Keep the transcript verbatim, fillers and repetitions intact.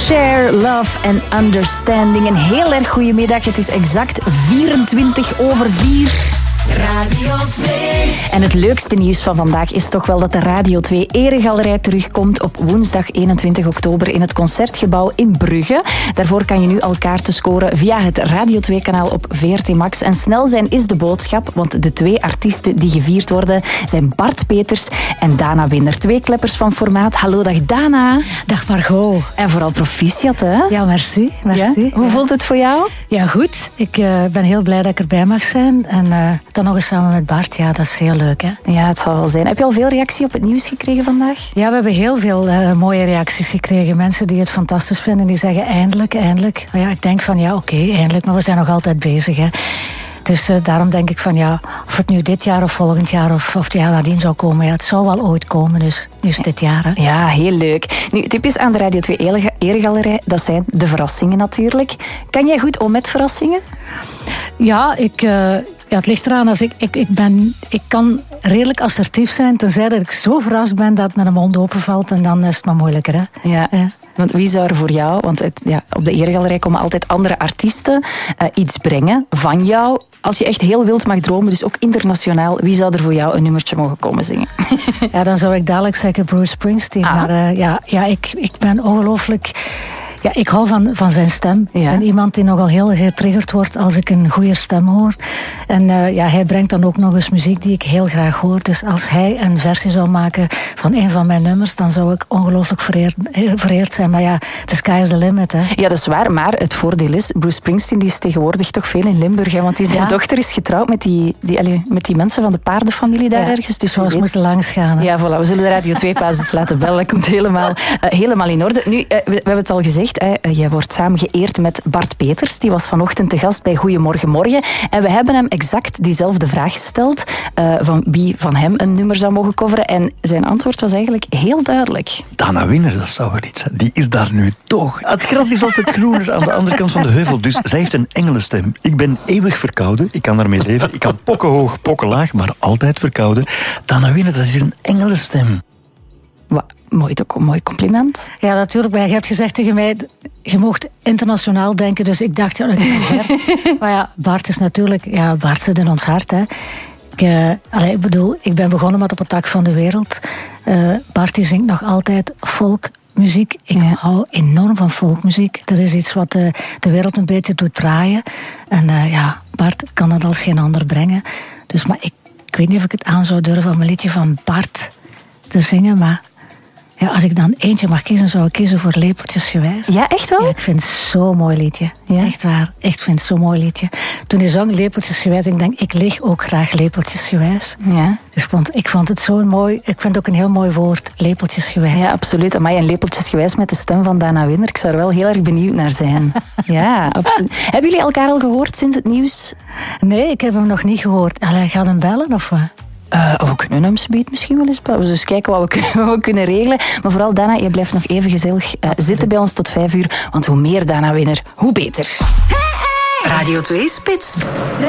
Share, Love and Understanding. Een heel erg goede middag. Het is exact vierentwintig over vier. Radio twee. En het leukste nieuws van vandaag is toch wel dat de Radio twee Eregalerij terugkomt op woensdag eenentwintig oktober in het Concertgebouw in Brugge. Daarvoor kan je nu al kaarten scoren via het Radio twee kanaal op V R T Max. En snel zijn is de boodschap, want de twee artiesten die gevierd worden zijn Bart Peters en Dana Winner. Twee kleppers van formaat. Hallo, dag Dana. Dag Margot. En vooral proficiat, hè? Ja, merci. merci. Ja? Hoe voelt het voor jou? Ja, goed. Ik uh, ben heel blij dat ik erbij mag zijn. En uh, dan nog eens samen met Bart. Ja, dat is heel leuk, hè? Ja, het zal wel zijn. Heb je al veel reactie op het nieuws gekregen vandaag? Ja, we hebben heel veel uh, mooie reacties gekregen. Mensen die het fantastisch vinden, die zeggen eindelijk, eindelijk. Maar ja, ik denk van ja, oké, okay, eindelijk. Maar we zijn nog altijd bezig, hè? Dus uh, daarom denk ik van ja, of het nu dit jaar of volgend jaar of, of het jaar nadien zou komen, ja, het zou wel ooit komen, dus nu is het dit jaar. Hè. Ja, heel leuk. Nu, typisch aan de Radio twee Eregalerij, dat zijn de verrassingen natuurlijk. Kan jij goed om met verrassingen? Ja, ik... Uh, Ja, het ligt eraan. Als ik, ik, ik, ben, ik kan redelijk assertief zijn, tenzij dat ik zo verrast ben dat het met een mond openvalt en dan is het maar moeilijker. Hè? Ja. Ja. Want wie zou er voor jou, want het, ja, op de Eregalerij komen altijd andere artiesten uh, iets brengen van jou. Als je echt heel wild mag dromen, dus ook internationaal, wie zou er voor jou een nummertje mogen komen zingen? Ja, dan zou ik dadelijk zeggen Bruce Springsteen. Ah. Maar uh, ja, ja ik, ik ben ongelooflijk... Ja, ik hou van, van zijn stem. Ja. En iemand die nogal heel getriggerd wordt als ik een goede stem hoor. En uh, ja, hij brengt dan ook nog eens muziek die ik heel graag hoor. Dus als hij een versie zou maken van een van mijn nummers, dan zou ik ongelooflijk vereerd, vereerd zijn. Maar ja, the sky is the limit. Hè. Ja, dat is waar. Maar het voordeel is, Bruce Springsteen die is tegenwoordig toch veel in Limburg. Hè, want die zijn ja. dochter is getrouwd met die, die, allee, met die mensen van de paardenfamilie daar ja. ergens. Dus zo eens moeten langs gaan. Hè. Ja, voilà. We zullen de Radio twee basis laten bellen. Dat komt helemaal, uh, helemaal in orde. Nu, uh, we, we hebben het al gezegd. Jij wordt samen geëerd met Bart Peters. Die was vanochtend te gast bij Goedemorgen Morgen. En we hebben hem exact diezelfde vraag gesteld. Uh, van wie van hem een nummer zou mogen coveren. En zijn antwoord was eigenlijk heel duidelijk. Dana Winner, dat zou wel iets zijn. Die is daar nu toch. Het gras is altijd groener aan de andere kant van de heuvel. Dus zij heeft een engelenstem. Ik ben eeuwig verkouden. Ik kan daarmee leven. Ik kan pokkenhoog, pokkenlaag, maar altijd verkouden. Dana Winner, dat is een engelenstem. Wat? Mooi, ook een mooi compliment. Ja, natuurlijk. Maar je hebt gezegd tegen mij, je mocht internationaal denken. Dus ik dacht, ja, dat is ver. Maar ja, Bart is natuurlijk, ja, Bart zit in ons hart. Hè. Ik, uh, allez, ik bedoel, ik ben begonnen met Op het dak van de wereld. Uh, Bart die zingt nog altijd folkmuziek. Ik ja. hou enorm van folkmuziek. Dat is iets wat de, de wereld een beetje doet draaien. En uh, ja, Bart kan dat als geen ander brengen. Dus, maar ik, ik weet niet of ik het aan zou durven om een liedje van Bart te zingen, maar... Ja, als ik dan eentje mag kiezen, zou ik kiezen voor Lepeltjesgewijs. Ja, echt wel? Ja, ik vind het zo'n mooi liedje. Ja? Echt waar. Echt vind het zo'n mooi liedje. Toen hij zong Lepeltjesgewijs, ik denk, ik lig ook graag lepeltjesgewijs. Ja. Dus ik vond, ik vond het zo'n mooi... Ik vind het ook een heel mooi woord, lepeltjesgewijs. Ja, absoluut. Amai, en lepeltjesgewijs met de stem van Dana Winner. Ik zou er wel heel erg benieuwd naar zijn. Ja, absoluut. Hebben jullie elkaar al gehoord sinds het nieuws? Nee, ik heb hem nog niet gehoord. Allee, gaat hem bellen of wat? Uh, we kunnen hem subiet misschien wel eens bellen. Dus kijken wat we, wat we kunnen regelen. Maar vooral Dana, je blijft nog even gezellig uh, zitten bij ons tot vijf uur. Want hoe meer Dana Winner, hoe beter. Radio twee Spits.